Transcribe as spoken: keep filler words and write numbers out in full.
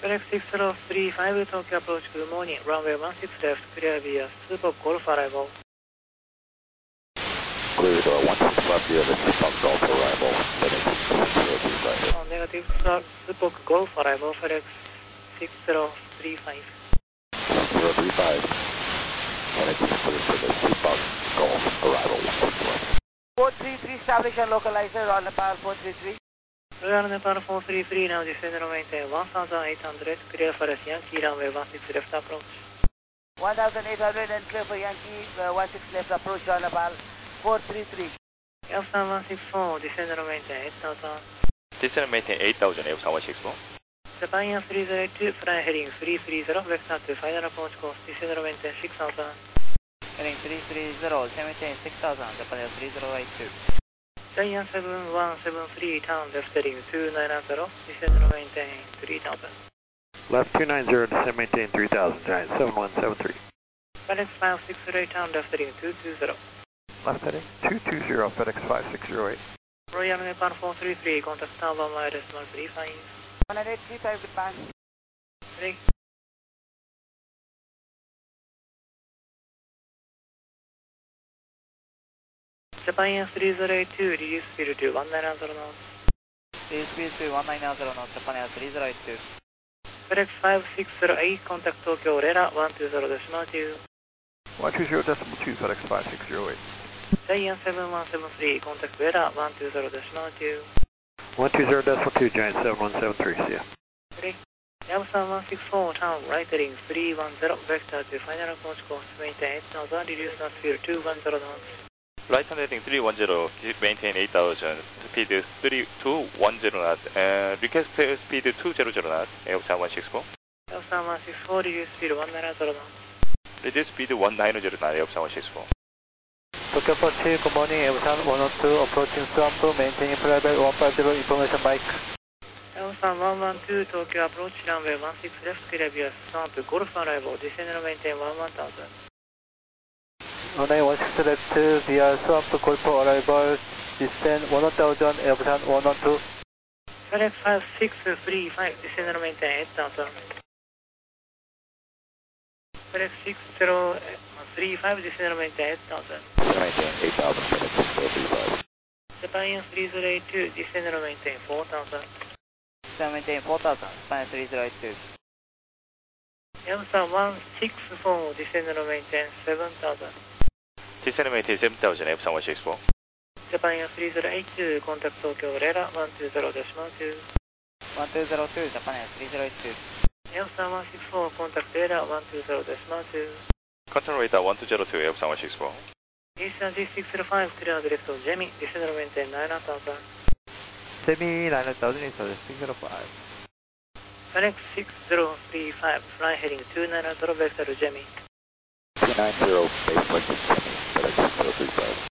FedEx six zero three five, Tokyo approach, good morning. Runway one six left, clear via Super Golf arrival. Clear door one six left via the Super Golf arrival. FedEx six zero three five. Oh, negative, sir. Super Golf arrival, FedEx six zero three five. six zero three five. FedEx clear for the Super Golf arrival one six left. four three three establish and localizer, Royal Nepal four three three. Royal Nepal four three three, now descend and maintain one thousand eight hundred, clear for Yankee runway one six left approach. one thousand eight hundred and clear for Yankee, uh, one six left approach, Royal Nepal four three three. Airsan one six four, descend and maintain eight thousand. Descend and maintain eight thousand, Airsan one six four. Japan Air three zero eight two, fly heading three three zero, vector to final approach course, descend and maintain six thousand. Heading three three zero, maintain six thousand, Japan Air three zero eight two. Giant seven one seven three, turn left heading two nine zero, descend and maintain three thousand. Left two nine zero, descend maintain three thousand, Giant seven one seven three. FedEx five six zero eight, turn left heading two two zero. Left heading two two zero, FedEx five six zero eight. Royal Nepal four three three, contact tower one decimal three five. one eight three five, goodbye. Ready? Japan Air three zero eight two, reduce speed to one nine zero knots. Reduce speed to one nine zero knots, Japan Air three zero eight two. FedEx five six zero eight, contact Tokyo Rera one two zero decimal two. one two zero decimal two, FedEx five six zero eight. Giant seven one seven three, contact Rera one two zero decimal two. one two zero decimal two, Giant seven one seven three, see ya. Ready? Airsan one six four, turn right heading three one zero, vector to final approach course, maintain eight thousand, reduce knots speed two one zero knots. Right hand heading three one zero, maintain eight thousand, speed three two one zero knots, uh, request speed two hundred knots, Airsan one six four. Airsan one six four, reduce speed one nine zero knots. Reduce speed one nine zero knots, Airsan one six four. Tokyo approach, good morning, Airsan one oh two, approaching swamp, maintaining flight one five zero, information bike. Airsan one one two, Tokyo approach, runway one six left, clear via Swamp Golf arrival, descend and maintain one one thousand. runway one six left via Swamp Golf arrival, descend one thousand, Airsan one oh two. FedEx five six three five, descend and maintain eight thousand. FedEx six zero three five, descend and maintain eight thousand. Maintain eight thousand, FedEx six zero three five. Japan Air three zero eight two, descend and maintain four thousand. Descend maintain four thousand, Japan Air three zero eight two. Airsan one six four, descend and maintain seven thousand. Descend and maintain seven thousand, Airsan one six four. Japan Air three zero eight two, contact Tokyo Rera one two zero decimal two. one two zero two, Japan Air three zero eight two. Airsan one six four, contact Rera one two zero decimal two. Control radar one two zero two, Airsan one six four. Eastern G six zero five, clear direct to Jemmy, descend and maintain nine thousand. Semi nine thousand, is six zero five. FedEx six zero three five, fly heading two nine zero, vector to Jemmy. two nine zero, base length Jimmy, FedEx six zero three five.